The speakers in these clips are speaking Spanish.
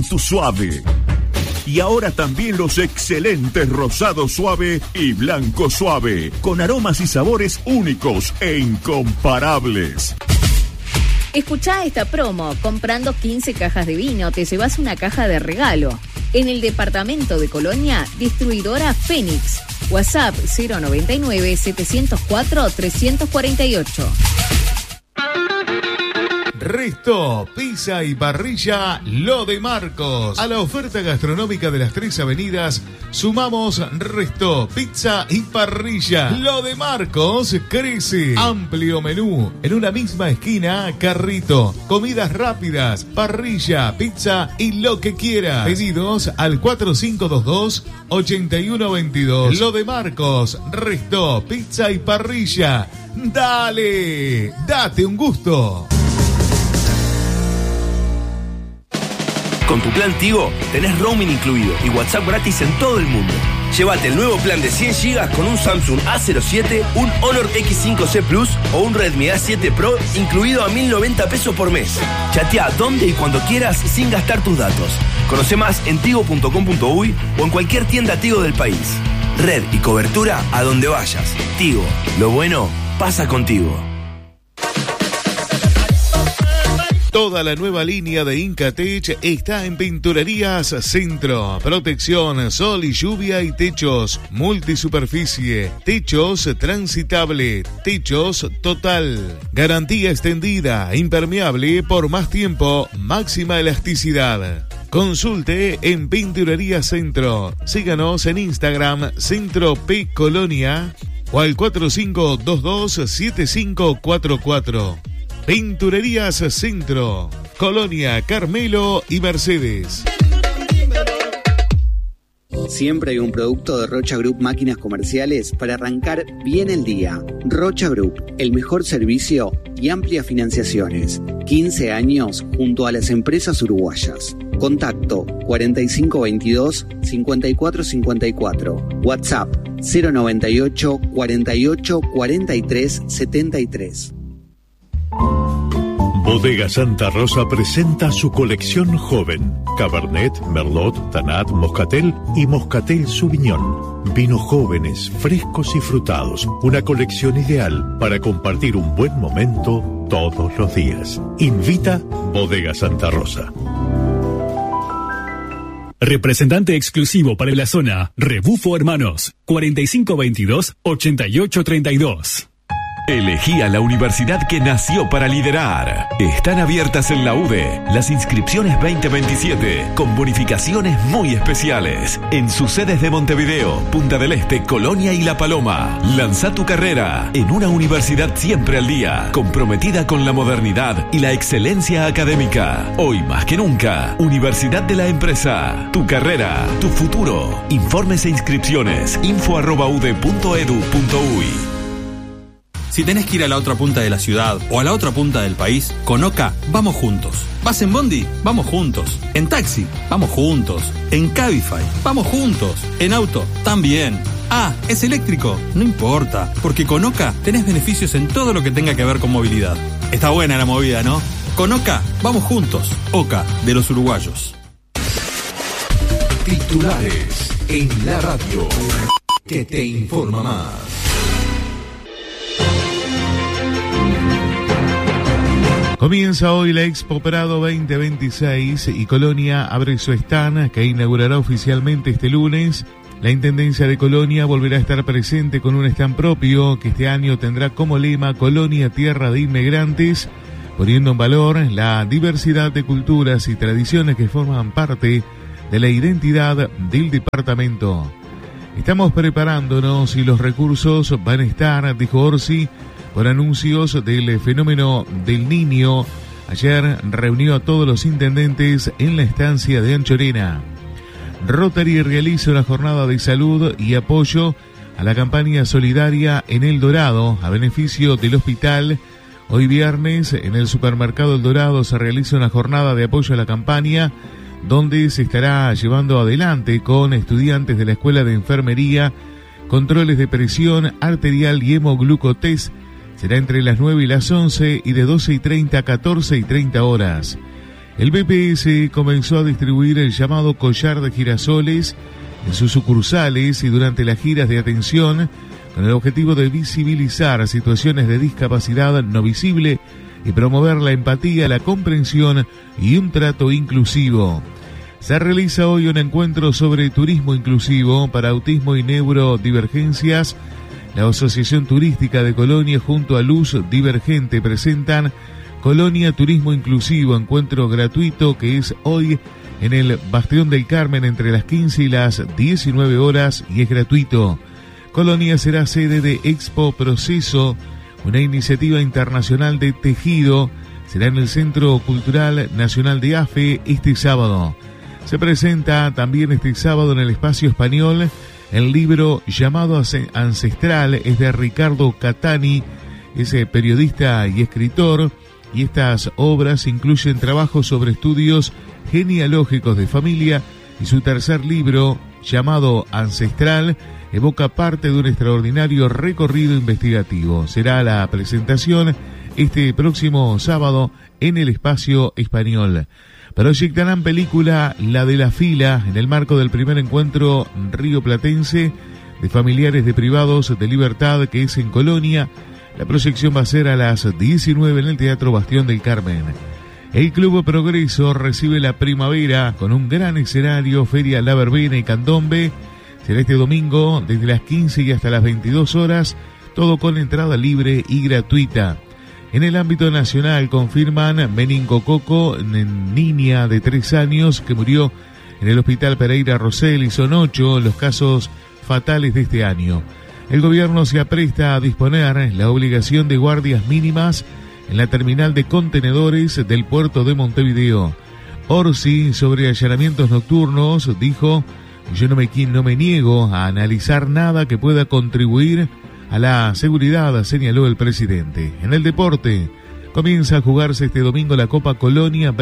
Tinto Suave. Y ahora también los excelentes Rosado Suave y Blanco Suave, con aromas y sabores únicos e incomparables. Escuchá esta promo. Comprando 15 cajas de vino, te llevas una caja de regalo. En el departamento de Colonia, distribuidora Fénix. WhatsApp 099-704-348. Resto, pizza y parrilla Lo de Marcos. A la oferta gastronómica de las 3 avenidas sumamos Resto, pizza y parrilla. Lo de Marcos crece. Amplio menú. En una misma esquina, carrito. Comidas rápidas, parrilla, pizza y lo que quieras. Pedidos al 4522-8122. Lo de Marcos, Resto, pizza y parrilla. Dale, date un gusto. Con tu plan Tigo tenés roaming incluido y WhatsApp gratis en todo el mundo. Llévate el nuevo plan de 100 GB con un Samsung A07, un Honor X5C Plus o un Redmi A7 Pro incluido a 1.090 pesos por mes. Chatea donde y cuando quieras sin gastar tus datos. Conoce más en tigo.com.uy o en cualquier tienda Tigo del país. Red y cobertura a donde vayas. Tigo, lo bueno pasa contigo. Toda la nueva línea de Incatech está en Pinturerías Centro. Protección, sol y lluvia y techos. Multisuperficie, techos transitable, techos total. Garantía extendida, impermeable por más tiempo, máxima elasticidad. Consulte en Pinturerías Centro. Síganos en Instagram, Centro P Colonia o al 4522-7544. Pinturerías Centro, Colonia, Carmelo y Mercedes. Siempre hay un producto de Rocha Group Máquinas Comerciales para arrancar bien el día. Rocha Group, el mejor servicio y amplias financiaciones. 15 años junto a las empresas uruguayas. Contacto 4522-5454. WhatsApp 098 48 43 73. Bodega Santa Rosa presenta su colección joven. Cabernet, Merlot, Tanat, Moscatel y Moscatel Sauvignon. Vinos jóvenes, frescos y frutados. Una colección ideal para compartir un buen momento todos los días. Invita Bodega Santa Rosa. Representante exclusivo para la zona, Rebufo Hermanos, 4522-8832. Elegí a la universidad que nació para liderar. Están abiertas en la UDE las inscripciones 2027 con bonificaciones muy especiales en sus sedes de Montevideo, Punta del Este, Colonia y La Paloma. Lanza tu carrera en una universidad siempre al día, comprometida con la modernidad y la excelencia académica. Hoy más que nunca, Universidad de la Empresa. Tu carrera, tu futuro. Informes e inscripciones info@ude.edu.uy. Si tenés que ir a la otra punta de la ciudad o a la otra punta del país, con OCA vamos juntos. ¿Vas en Bondi? Vamos juntos. ¿En taxi? Vamos juntos. ¿En Cabify? Vamos juntos. ¿En auto? También. Ah, ¿es eléctrico? No importa, porque con OCA tenés beneficios en todo lo que tenga que ver con movilidad. Está buena la movida, ¿no? Con OCA vamos juntos. OCA, de los uruguayos. Titulares en la radio, que te informa más. Comienza hoy la Expo Prado 2026 y Colonia abre su stand que inaugurará oficialmente este lunes. La Intendencia de Colonia volverá a estar presente con un stand propio que este año tendrá como lema Colonia Tierra de Inmigrantes, poniendo en valor la diversidad de culturas y tradiciones que forman parte de la identidad del departamento. Estamos preparándonos y los recursos van a estar, dijo Orsi, por anuncios del fenómeno del Niño. Ayer reunió a todos los intendentes en la estancia de Anchorena. Rotary realiza una jornada de salud y apoyo a la campaña solidaria en El Dorado a beneficio del hospital. Hoy viernes en el supermercado El Dorado se realiza una jornada de apoyo a la campaña donde se estará llevando adelante con estudiantes de la Escuela de Enfermería controles de presión arterial y hemoglucotest. Será entre las 9 y las 11 y de 12:30 a 14:30 horas. El BPS comenzó a distribuir el llamado collar de girasoles en sus sucursales y durante las giras de atención con el objetivo de visibilizar situaciones de discapacidad no visible y promover la empatía, la comprensión y un trato inclusivo. Se realiza hoy un encuentro sobre turismo inclusivo para autismo y neurodivergencias. La Asociación Turística de Colonia junto a Luz Divergente presentan Colonia Turismo Inclusivo, encuentro gratuito que es hoy en el Bastión del Carmen entre las 15 y las 19 horas y es gratuito. Colonia será sede de Expo Proceso, una iniciativa internacional de tejido. Será en el Centro Cultural Nacional de AFE este sábado. Se presenta también este sábado en el Espacio Español el libro llamado Ancestral, es de Ricardo Catani, es periodista y escritor, y estas obras incluyen trabajos sobre estudios genealógicos de familia, y su tercer libro, llamado Ancestral, evoca parte de un extraordinario recorrido investigativo. Será la presentación este próximo sábado en el Espacio Español. Proyectarán película La de la Fila en el marco del primer encuentro rioplatense de familiares de privados de libertad que es en Colonia. La proyección va a ser a las 19 en el Teatro Bastión del Carmen. El Club Progreso recibe la primavera con un gran escenario, Feria La Verbena y Candombe. Será este domingo desde las 15 y hasta las 22 horas, todo con entrada libre y gratuita. En el ámbito nacional confirman meningococo en niña de 3 años que murió en el Hospital Pereira Rosell, y son 8 los casos fatales de este año. El gobierno se apresta a disponer la obligación de guardias mínimas en la terminal de contenedores del puerto de Montevideo. Orsi, sobre allanamientos nocturnos, dijo: yo no me niego a analizar nada que pueda contribuir a la seguridad, señaló el presidente. En el deporte, comienza a jugarse este domingo la Copa Colonia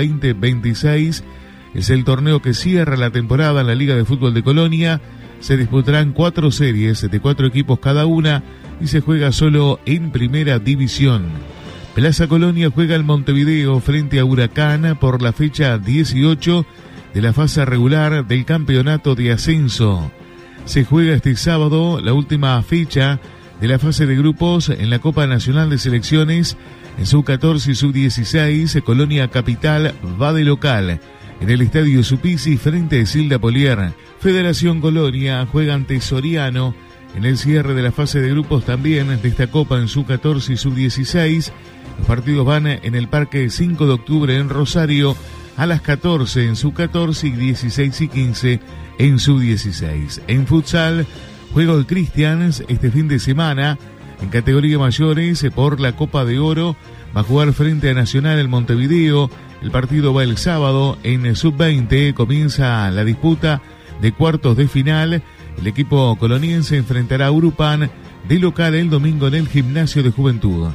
2026. Es el torneo que cierra la temporada en la Liga de Fútbol de Colonia. Se disputarán 4 series de 4 equipos cada una y se juega solo en primera división. Plaza Colonia juega en Montevideo frente a Huracán por la fecha 18 de la fase regular del campeonato de ascenso. Se juega este sábado la última fecha de la fase de grupos en la Copa Nacional de Selecciones. En sub-14 y sub-16, Colonia Capital va de local en el Estadio Supisi frente a Silda Polier. Federación Colonia juega ante Soriano en el cierre de la fase de grupos también de esta Copa en sub-14 y sub-16. Los partidos van en el Parque 5 de Octubre en Rosario a las 14 en sub-14 y 16 y 15 en sub-16. En futsal, juega el Cristians este fin de semana en categoría mayores por la Copa de Oro. Va a jugar frente a Nacional en Montevideo. El partido va el sábado. En sub-20 comienza la disputa de cuartos de final. El equipo coloniense enfrentará a Urupan de local el domingo en el Gimnasio de Juventud.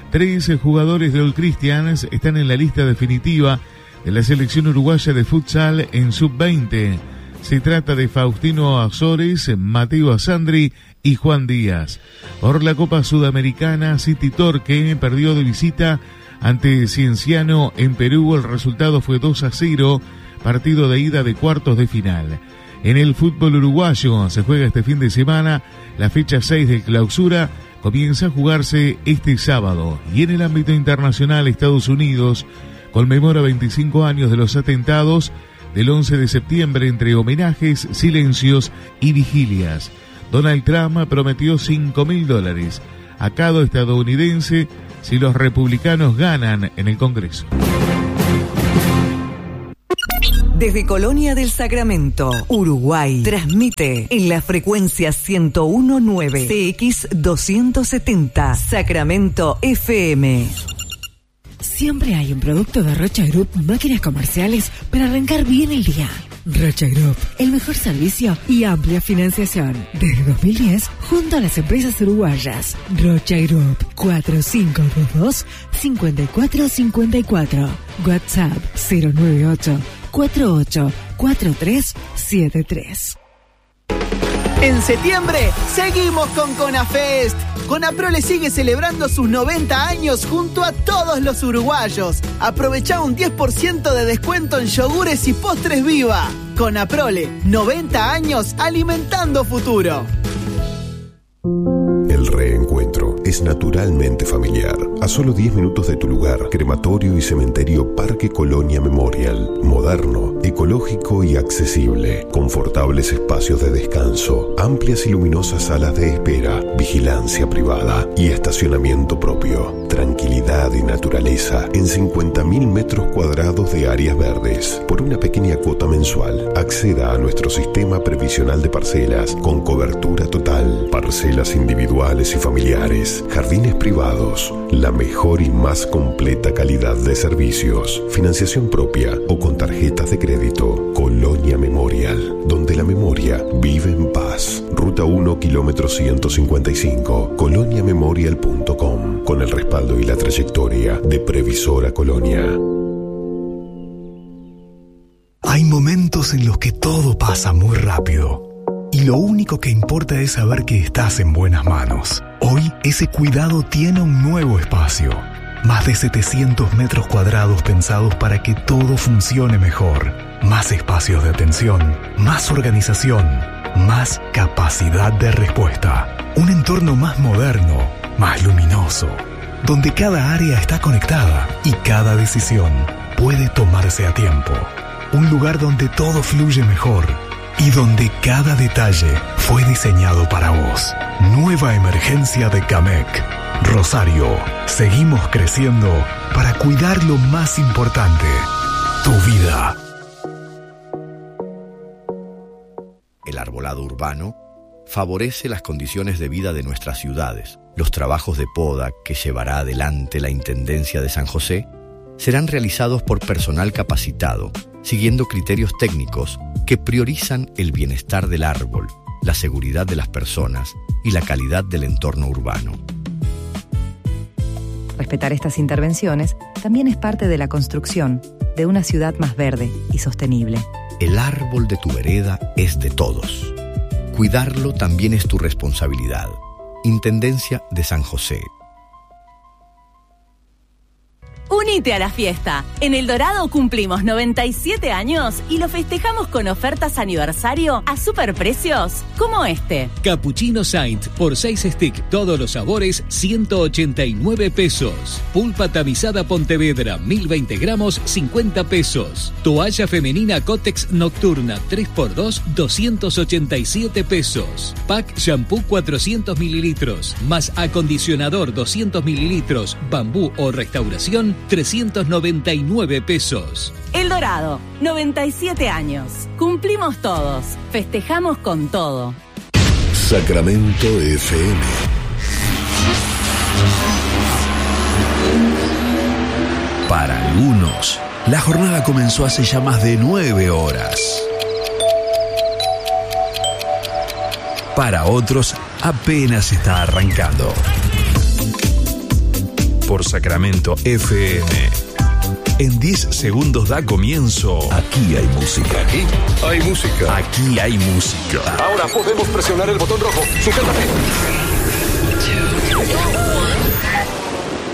3 jugadores de All Christians están en la lista definitiva de la selección uruguaya de futsal en sub-20. Se trata de Faustino Azores, Mateo Asandri y Juan Díaz. Por la Copa Sudamericana, City Torque perdió de visita ante Cienciano en Perú. El resultado fue 2-0, partido de ida de cuartos de final. En el fútbol uruguayo se juega este fin de semana la fecha 6 de clausura. Comienza a jugarse este sábado. Y en el ámbito internacional, Estados Unidos conmemora 25 años de los atentados del 11 de septiembre entre homenajes, silencios y vigilias. Donald Trump prometió $5.000 a cada estadounidense si los republicanos ganan en el Congreso. Desde Colonia del Sacramento, Uruguay, transmite en la frecuencia 101.9 CX270 Sacramento FM. Siempre hay un producto de Rocha Group Máquinas Comerciales para arrancar bien el día. Rocha Group, el mejor servicio y amplia financiación. Desde 2010, junto a las empresas uruguayas. Rocha Group, 4522-5454. WhatsApp 098-484373. En septiembre, seguimos con Conafest. Conaprole sigue celebrando sus 90 años junto a todos los uruguayos. Aprovecha un 10% de descuento en yogures y postres Viva. Conaprole, 90 años alimentando futuro. El reencuentro es naturalmente familiar. A solo 10 minutos de tu lugar, crematorio y cementerio Parque Colonia Memorial. Moderno, ecológico y accesible. Confortables espacios de descanso, amplias y luminosas salas de espera, vigilancia privada y estacionamiento propio. Tranquilidad y naturaleza en 50.000 metros cuadrados de áreas verdes. Por una pequeña cuota mensual, acceda a nuestro sistema previsional de parcelas con cobertura total. Parcelas individuales y familiares, jardines privados, la mejor y más completa calidad de servicios, financiación propia o con tarjetas de crédito. Colonia Memorial, donde la memoria vive en paz. Ruta 1, kilómetro 155, coloniamemorial.com, con el respaldo y la trayectoria de Previsora Colonia. Hay momentos en los que todo pasa muy rápido. Y lo único que importa es saber que estás en buenas manos. Hoy, ese cuidado tiene un nuevo espacio. Más de 700 metros cuadrados pensados para que todo funcione mejor. Más espacios de atención, más organización, más capacidad de respuesta. Un entorno más moderno, más luminoso, donde cada área está conectada y cada decisión puede tomarse a tiempo. Un lugar donde todo fluye mejor y donde cada detalle fue diseñado para vos. Nueva emergencia de Camec. Rosario, seguimos creciendo para cuidar lo más importante, tu vida. El arbolado urbano favorece las condiciones de vida de nuestras ciudades. Los trabajos de poda que llevará adelante la Intendencia de San José serán realizados por personal capacitado, siguiendo criterios técnicos que priorizan el bienestar del árbol, la seguridad de las personas y la calidad del entorno urbano. Respetar estas intervenciones también es parte de la construcción de una ciudad más verde y sostenible. El árbol de tu vereda es de todos. Cuidarlo también es tu responsabilidad. Intendencia de San José. Unite a la fiesta. En El Dorado cumplimos 97 años y lo festejamos con ofertas aniversario a superprecios como este. Cappuccino Saint por 6 stick, todos los sabores, 189 pesos. Pulpa tamizada Pontevedra, 1020 gramos, 50 pesos. Toalla femenina Cotex Nocturna 3x2, 287 pesos. Pack shampoo 400 mililitros, más acondicionador 200 mililitros, bambú o restauración, 399 pesos. El Dorado, 97 años. Cumplimos todos. Festejamos con todo. Sacramento FM. Para algunos, la jornada comenzó hace ya más de 9 horas. Para otros, apenas está arrancando. Por Sacramento FM. En 10 segundos da comienzo. Aquí hay música. Aquí hay música. Aquí hay música. Ahora podemos presionar el botón rojo. ¡Sujétate!